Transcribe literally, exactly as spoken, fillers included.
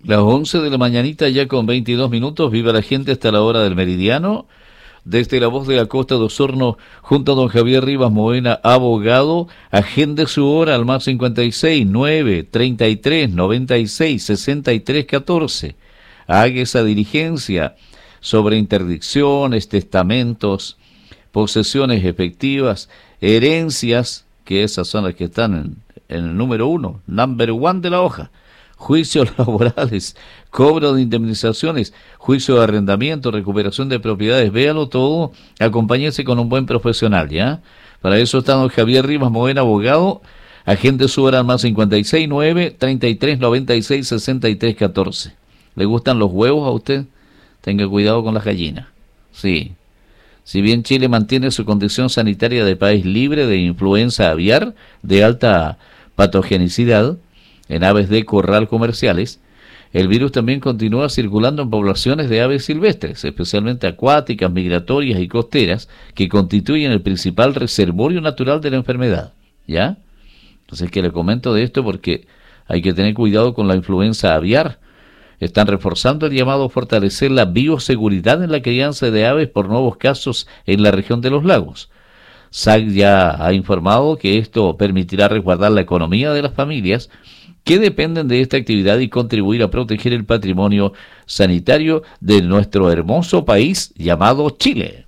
Las once de la mañanita ya con veintidós minutos. Viva la gente hasta la hora del meridiano. Desde la voz de la Costa de Osorno, junto a don Javier Rivas Moena, abogado, agende su hora al más cincuenta y seis, nueve, treinta y tres, noventa y seis, sesenta y tres, catorce. Haga esa diligencia sobre interdicciones, testamentos, posesiones efectivas, herencias, que esas son las que están en, en el número uno, number one de la hoja. Juicios laborales, cobro de indemnizaciones, juicio de arrendamiento, recuperación de propiedades, véalo todo, acompáñese con un buen profesional, ¿ya? Para eso está don Javier Rivas Moena, abogado, agente su hora al más cincuenta y seis, nueve, treinta y tres, noventa y seis, sesenta y tres, catorce. ¿Le gustan los huevos a usted? Tenga cuidado con las gallinas. Sí. Si bien Chile mantiene su condición sanitaria de país libre de influenza aviar de alta patogenicidad, en aves de corral comerciales, el virus también continúa circulando en poblaciones de aves silvestres, especialmente acuáticas, migratorias y costeras, que constituyen el principal reservorio natural de la enfermedad. ¿Ya? Entonces que le comento de esto porque hay que tener cuidado con la influenza aviar. Están reforzando el llamado a fortalecer la bioseguridad en la crianza de aves por nuevos casos en la región de los lagos. S A C ya ha informado que esto permitirá resguardar la economía de las familias que dependen de esta actividad y contribuir a proteger el patrimonio sanitario de nuestro hermoso país llamado Chile.